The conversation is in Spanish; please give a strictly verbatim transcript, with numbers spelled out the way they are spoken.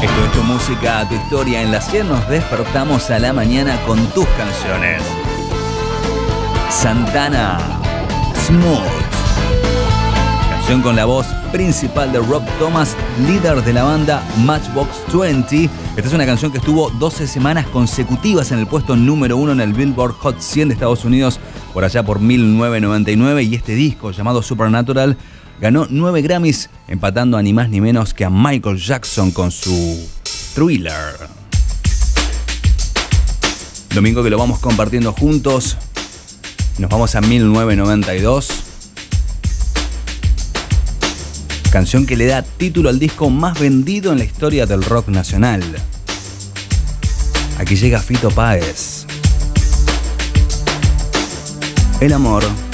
Esto es Tu Música, Tu Historia. En la cien nos despertamos a la mañana con tus canciones. Santana, Smooth. Canción con la voz principal de Rob Thomas, líder de la banda Matchbox veinte. Esta es una canción que estuvo doce semanas consecutivas en el puesto número uno en el Billboard Hot cien de Estados Unidos por allá por mil novecientos noventa y nueve, y este disco llamado Supernatural ganó nueve Grammys, empatando a ni más ni menos que a Michael Jackson con su Thriller. Domingo que lo vamos compartiendo juntos. Nos vamos a mil novecientos noventa y dos. Canción que le da título al disco más vendido en la historia del rock nacional. Aquí llega Fito Páez. El amor